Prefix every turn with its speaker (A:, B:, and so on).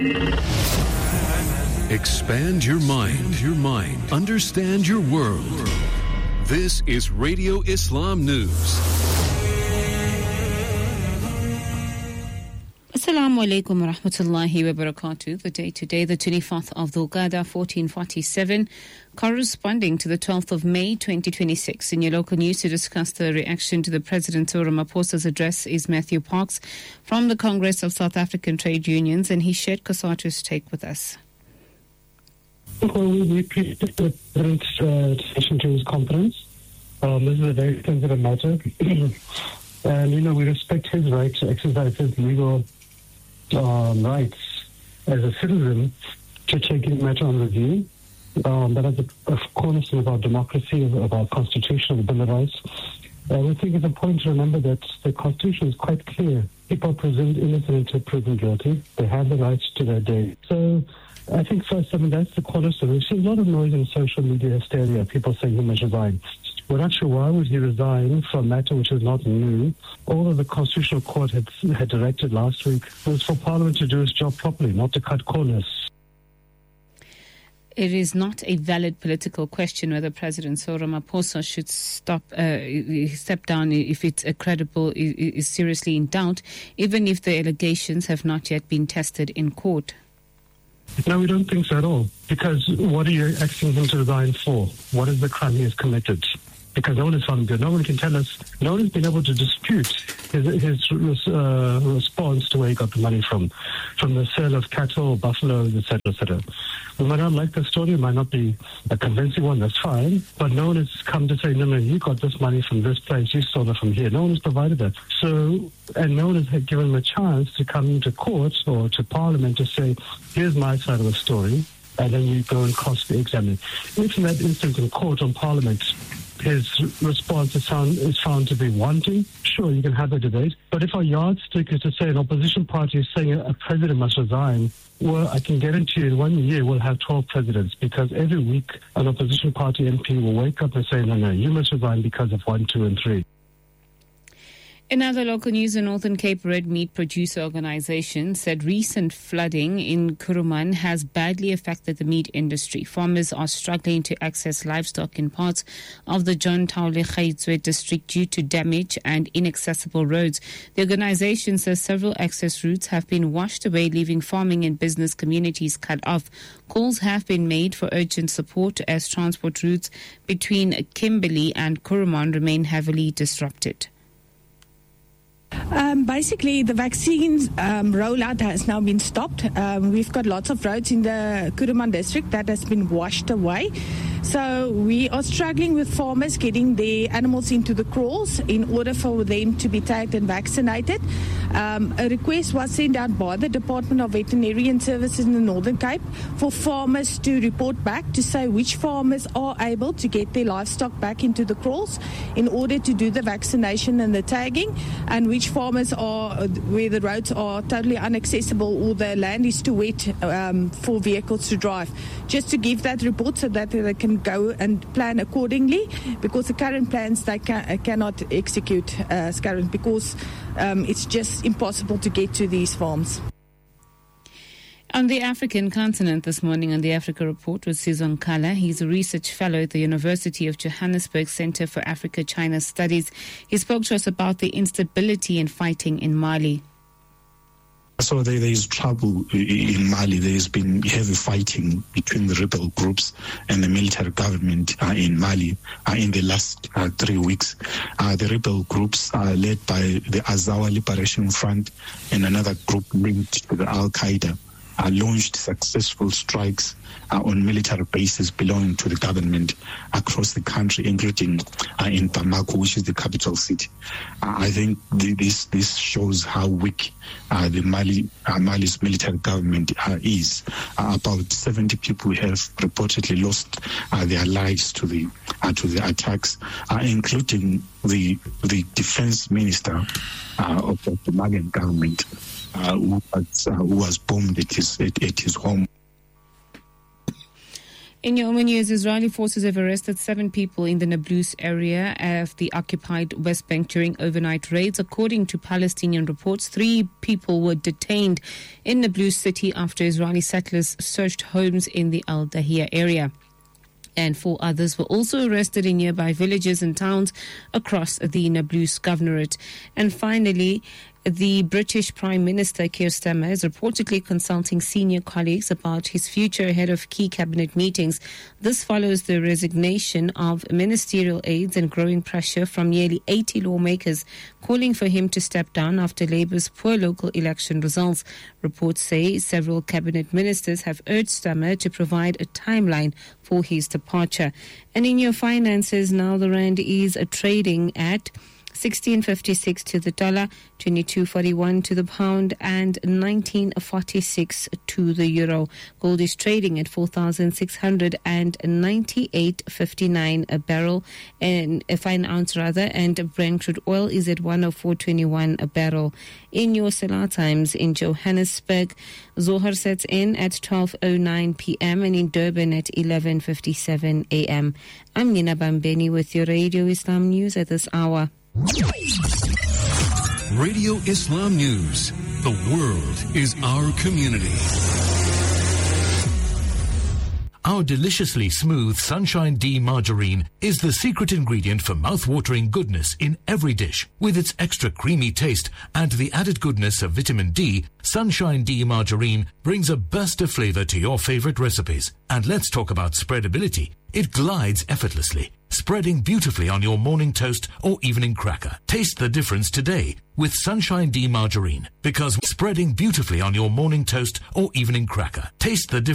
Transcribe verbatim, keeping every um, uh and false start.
A: Expand your mind, your mind. Understand your world. This is Radio Islam News.
B: Assalamu alaikum wa rahmatullahi wa barakatuh. The day today, the twenty-fourth of Dhul Qa'dah, fourteen forty-seven, corresponding to the twelfth of May, twenty twenty-six. In your local news to discuss the reaction to the President Cyril Ramaphosa's address is Matthew Parks from the Congress of South African Trade Unions, and he shared Kasatu's take with us.
C: Well, we, we appreciate the President's uh, decision to his conference. Um, this is a very sensitive matter. And, you know, we respect his right to exercise his legal um, rights as a citizen to take his matter on review. Um, that is a, a cornerstone of our democracy, of, of our constitution, of the Bill of Rights. Uh, we think it's important to remember that the Constitution is quite clear. People are presumed innocent until proven guilty. They have the right to their day. So I think first, I mean, that's the cornerstone. We've seen a lot of noise in social media hysteria, people saying he must resign. We're not sure why would he resign for a matter which is not new. All of the Constitutional Court had, had directed last week was for Parliament to do its job properly, not to cut corners.
B: It is not a valid political question whether President Cyril Ramaphosa should stop, uh, step down if it's a credible, is seriously in doubt, even if the allegations have not yet been tested in court.
C: No, we don't think so at all. Because what are you asking him to resign for? What is the crime he has committed? Because no one has found him good. No one can tell us. No one has been able to dispute his, his uh, response to where he got the money from, from the sale of cattle, buffaloes, et cetera, et cetera. We might not like the story. It might not be a convincing one. That's fine. But no one has come to say, no, no, you got this money from this place. You stole it from here. No one has provided that. So, and no one has given him a chance to come to court or to Parliament to say, here's my side of the story. And then you go and cross-examine. If in that instance in court or Parliament, his response is found, is found to be wanting, sure, you can have a debate. But if our yardstick is to say an opposition party is saying a president must resign, well, I can guarantee you in one year we'll have twelve presidents, because every week an opposition party M P will wake up and say, no, no, you must resign because of one, two, and three.
B: In other local news, the Northern Cape Red Meat Producer Organisation said recent flooding in Kuruman has badly affected the meat industry. Farmers are struggling to access livestock in parts of the John Taule Khaidzwe district due to damage and inaccessible roads. The organisation says several access routes have been washed away, leaving farming and business communities cut off. Calls have been made for urgent support as transport routes between Kimberley and Kuruman remain heavily disrupted.
D: Um, basically, the vaccine um, rollout has now been stopped. Um, we've got lots of roads in the Kuruman district that has been washed away. So we are struggling with farmers getting their animals into the kraals in order for them to be tagged and vaccinated. Um, a request was sent out by the Department of Veterinary Services in the Northern Cape for farmers to report back to say which farmers are able to get their livestock back into the kraals in order to do the vaccination and the tagging, and which farmers are where the roads are totally inaccessible or the land is too wet um, for vehicles to drive. Just to give that report so that they can go and plan accordingly, because the current plans they can, cannot execute as current because um, it's just impossible to get to these farms.
B: On the African continent this morning on the Africa Report with Sizwe Nkala. He's a research fellow at the University of Johannesburg Center for Africa-China Studies. He spoke to us about the instability and fighting in Mali.
E: So there, there is trouble in Mali. There has been heavy fighting between the rebel groups and the military government uh, in Mali uh, in the last uh, three weeks. Uh, the rebel groups are led by the Azawa Liberation Front and another group linked to the Al-Qaeda. Uh, launched successful strikes uh, on military bases belonging to the government across the country, including uh, in Bamako, which is the capital city. Uh, I think the, this this shows how weak uh, the Mali uh, Mali's military government uh, is. Uh, about seventy people have reportedly lost uh, their lives to the uh, to the attacks, uh, including the the defense minister uh, of the Malian government. Uh, who, was, uh, who was bombed at his, at, at his home.
B: In your own news, Israeli forces have arrested seven people in the Nablus area of the occupied West Bank during overnight raids. According to Palestinian reports, three people were detained in Nablus city after Israeli settlers searched homes in the Al Dahia area. And four others were also arrested in nearby villages and towns across the Nablus governorate. And finally, the British Prime Minister Keir Starmer is reportedly consulting senior colleagues about his future ahead of key cabinet meetings. This follows the resignation of ministerial aides and growing pressure from nearly eighty lawmakers calling for him to step down after Labour's poor local election results. Reports say several cabinet ministers have urged Starmer to provide a timeline for his departure. And in your finances, now the rand is trading at sixteen fifty-six to the dollar, twenty-two forty-one to the pound, and nineteen forty-six to the euro. Gold is trading at four thousand six hundred ninety-eight fifty-nine a barrel, and a fine ounce rather, and Brent crude oil is at one oh four twenty-one a barrel. In your Salah times in Johannesburg, Zohar sets in at twelve oh nine p.m. and in Durban at eleven fifty-seven a.m. I'm Nina Bambeni with your Radio Islam News at this hour.
A: Radio Islam News. The world is our community.
F: Our deliciously smooth Sunshine D margarine is the secret ingredient for mouth-watering goodness in every dish. With its extra creamy taste and the added goodness of vitamin D, Sunshine D margarine brings a burst of flavor to your favorite recipes. And let's talk about spreadability. It glides effortlessly, spreading beautifully on your morning toast or evening cracker. Taste the difference today with Sunshine D margarine, because spreading beautifully on your morning toast or evening cracker. Taste the difference.